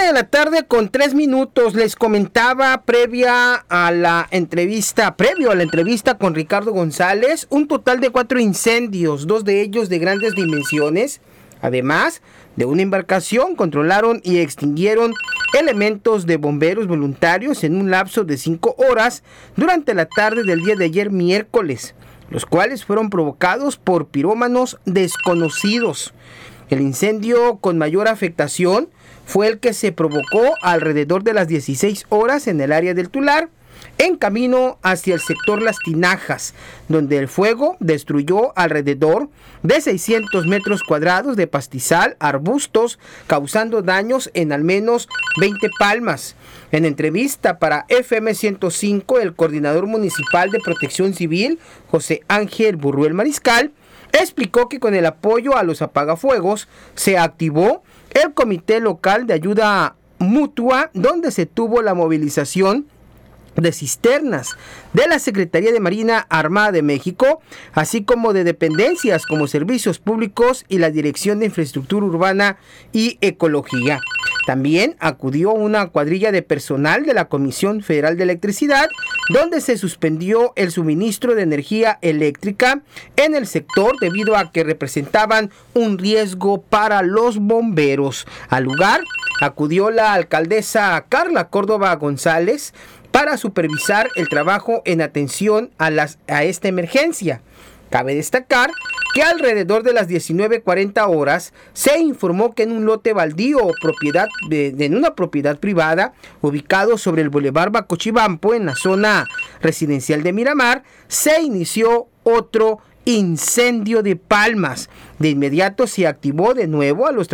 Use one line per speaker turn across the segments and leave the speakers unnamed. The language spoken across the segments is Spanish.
1:03 les comentaba previo a la entrevista con Ricardo González, un total de 4 incendios, 2 de ellos de grandes dimensiones. Además de una embarcación, controlaron y extinguieron elementos de bomberos voluntarios en un lapso de 5 horas durante la tarde del día de ayer miércoles, los cuales fueron provocados por pirómanos desconocidos. El incendio con mayor afectación fue el que se provocó alrededor de las 16 horas en el área del Tular, en camino hacia el sector Las Tinajas, donde el fuego destruyó alrededor de 600 metros cuadrados de pastizal, arbustos, causando daños en al menos 20 palmas. En entrevista para FM 105, el coordinador municipal de Protección Civil, José Ángel Burruel Mariscal, explicó que con el apoyo a los apagafuegos se activó el Comité Local de Ayuda Mutua, donde se tuvo la movilización de cisternas de la Secretaría de Marina Armada de México, así como de dependencias como Servicios Públicos y la Dirección de Infraestructura Urbana y Ecología. También acudió una cuadrilla de personal de la Comisión Federal de Electricidad, donde se suspendió el suministro de energía eléctrica en el sector debido a que representaban un riesgo para los bomberos. Al lugar acudió la alcaldesa Carla Córdoba González para supervisar el trabajo en atención a esta emergencia. Cabe destacar que alrededor de las 19:40 horas se informó que en un lote baldío o en una propiedad privada ubicado sobre el Boulevard Bacochibampo en la zona residencial de Miramar se inició otro incendio de palmas. De inmediato se activó de nuevo a los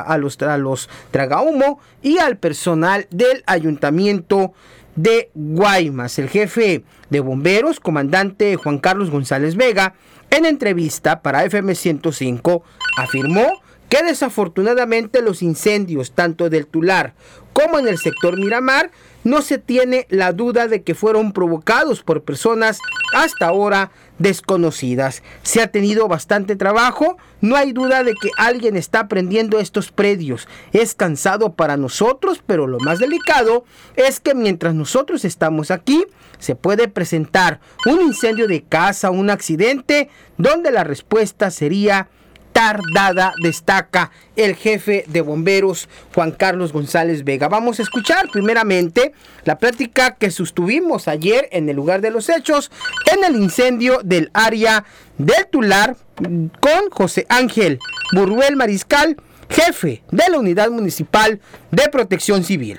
tragahumo y al personal del ayuntamiento de Guaymas. El jefe de bomberos, comandante Juan Carlos González Vega, en entrevista para FM 105, afirmó que desafortunadamente los incendios, tanto del Tular como en el sector Miramar, no se tiene la duda de que fueron provocados por personas hasta ahora desconocidas. Se ha tenido bastante trabajo, no hay duda de que alguien está prendiendo estos predios. Es cansado para nosotros, pero lo más delicado es que mientras nosotros estamos aquí, se puede presentar un incendio de casa, un accidente, donde la respuesta sería tardada, destaca el jefe de bomberos Juan Carlos González Vega. Vamos a escuchar primeramente la plática que sostuvimos ayer en el lugar de los hechos en el incendio del área del Tular con José Ángel Burruel Mariscal, jefe de la Unidad Municipal de Protección Civil.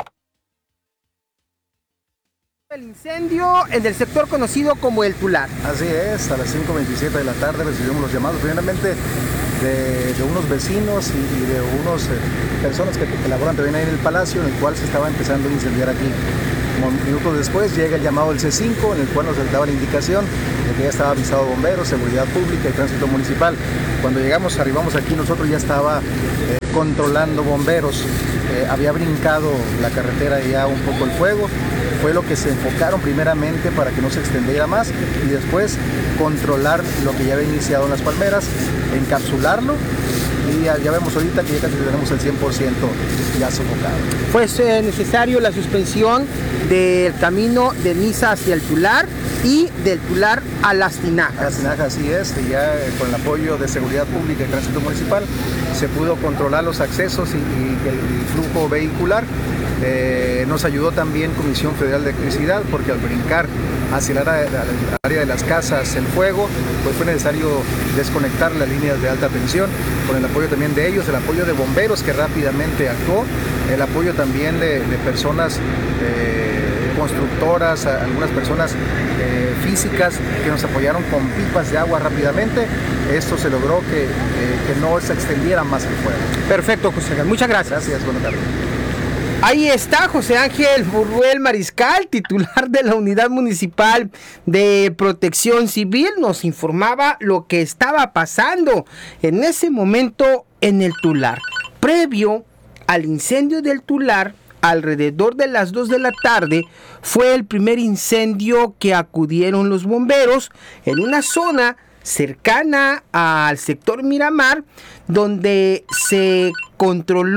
El incendio en el sector conocido como el Tular.
Así es, a las 5:27 de la tarde recibimos los llamados primeramente de unos vecinos y de unas personas que laboran también ahí en el palacio, en el cual se estaba empezando a incendiar aquí. Como minutos después llega el llamado del C5, en el cual nos daba la indicación de que ya estaba avisado bomberos, seguridad pública y tránsito municipal. Cuando arribamos aquí, nosotros ya estaba controlando bomberos. Había brincado la carretera ya un poco el fuego. Fue lo que se enfocaron primeramente para que no se extendiera más y después controlar lo que ya había iniciado en las palmeras, encapsularlo y ya vemos ahorita que ya casi tenemos el 100% ya sofocado.
Fue necesario la suspensión del camino de Niza hacia el Tular y del Tular a Las Tinajas.
Las Tinajas, así es, y ya con el apoyo de seguridad pública y tránsito municipal se pudo controlar los accesos y el flujo vehicular. Nos ayudó también Comisión Federal de Electricidad porque al brincar hacia el área de las casas el fuego, pues fue necesario desconectar las líneas de alta tensión con el apoyo también de ellos, el apoyo de bomberos que rápidamente actuó, el apoyo también de personas constructoras, algunas personas físicas que nos apoyaron con pipas de agua rápidamente. Esto se logró que no se extendiera más el fuego.
Perfecto, José Ángel. Muchas gracias.
Gracias, buenas tardes.
Ahí está José Ángel Burruel Mariscal, titular de la Unidad Municipal de Protección Civil. Nos informaba lo que estaba pasando en ese momento en el Tular. Previo al incendio del Tular, alrededor de las 2 de la tarde, fue el primer incendio que acudieron los bomberos en una zona cercana al sector Miramar, donde se controló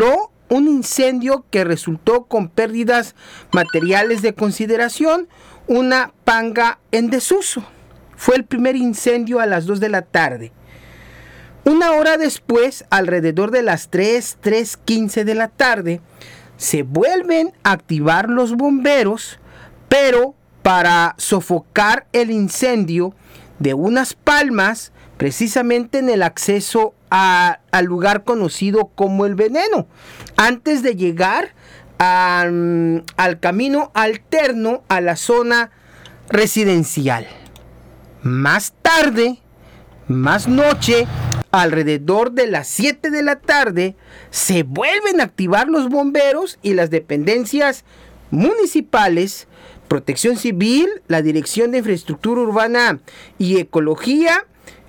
un incendio que resultó con pérdidas materiales de consideración, una panga en desuso. Fue el primer incendio a las 2 de la tarde. Una hora después, alrededor de las 3:15 de la tarde, se vuelven a activar los bomberos, pero para sofocar el incendio de unas palmas, precisamente en el acceso al lugar conocido como El Veneno, antes de llegar al camino alterno a la zona residencial. Más tarde, más noche, alrededor de las 7 de la tarde, se vuelven a activar los bomberos y las dependencias municipales, Protección Civil, la Dirección de Infraestructura Urbana y Ecología,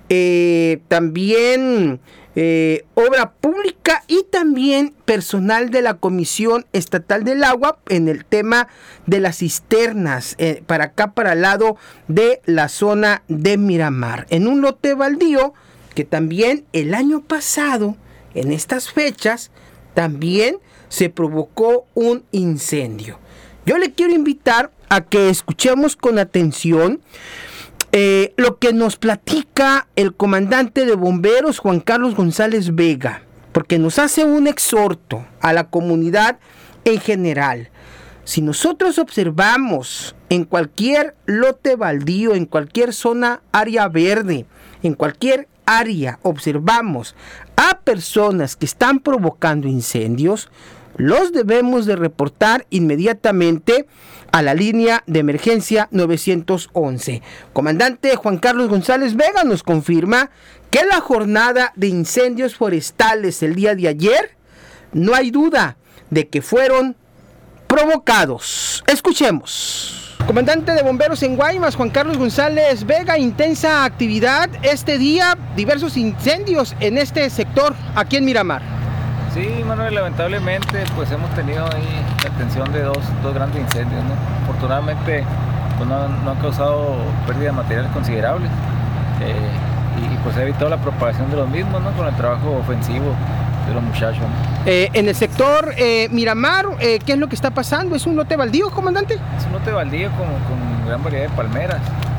también Obra Pública y también personal de la Comisión Estatal del Agua en el tema de las cisternas, para acá, para el lado de la zona de Miramar, en un lote baldío que también el año pasado, en estas fechas, también se provocó un incendio. Yo le quiero invitar a que escuchemos con atención lo que nos platica el comandante de bomberos Juan Carlos González Vega, porque nos hace un exhorto a la comunidad en general. Si nosotros observamos en cualquier lote baldío, en cualquier zona, área verde, en cualquier área, observamos a personas que están provocando incendios, los debemos de reportar inmediatamente a la línea de emergencia 911. Comandante Juan Carlos González Vega nos confirma que la jornada de incendios forestales el día de ayer, no hay duda de que fueron provocados. Escuchemos. Comandante de bomberos en Guaymas, Juan Carlos González Vega, intensa actividad este día, diversos incendios en este sector, aquí en Miramar.
Sí, Manuel, lamentablemente pues hemos tenido ahí la atención de dos grandes incendios, ¿no? Afortunadamente pues no han causado pérdida de materiales considerables y pues ha evitado la propagación de los mismos, ¿no? Con el trabajo ofensivo de los muchachos, ¿no?
En el sector Miramar, ¿qué es lo que está pasando? ¿Es un lote baldío, comandante?
Es un lote baldío con gran variedad de palmeras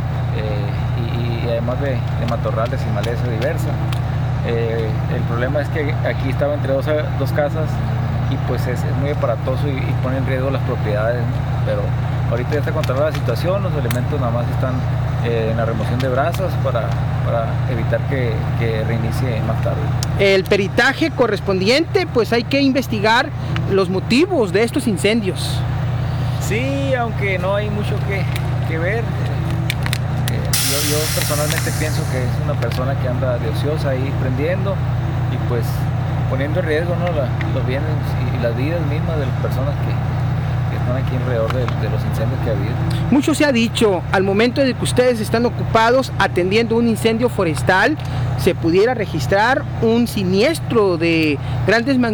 y además de matorrales y maleza diversa. El problema es que aquí estaba entre dos casas y pues es muy aparatoso y pone en riesgo las propiedades, ¿no? Pero ahorita ya está controlada la situación, los elementos nada más están en la remoción de brasas para evitar que reinicie más tarde.
El peritaje correspondiente, pues hay que investigar los motivos de estos incendios.
Sí, aunque no hay mucho que ver. Yo personalmente pienso que es una persona que anda de ociosa ahí prendiendo y pues poniendo en riesgo, ¿no? los bienes y las vidas mismas de las personas que están aquí alrededor de los incendios que ha habido.
Mucho se ha dicho, al momento de que ustedes están ocupados atendiendo un incendio forestal, se pudiera registrar un siniestro de grandes magnitudes